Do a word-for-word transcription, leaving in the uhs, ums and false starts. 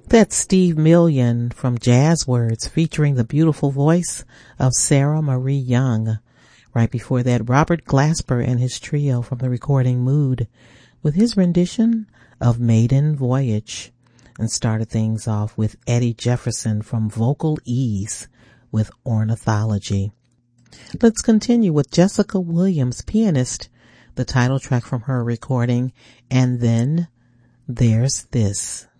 That's Steve Million from Jazz Words featuring the beautiful voice of Sarah Marie Young. Right before that, Robert Glasper and his trio from the recording Mood with his rendition of Maiden Voyage, and started things off with Eddie Jefferson from Vocal Ease with Ornithology. Let's continue with Jessica Williams, pianist, the title track from her recording, And Then There's This.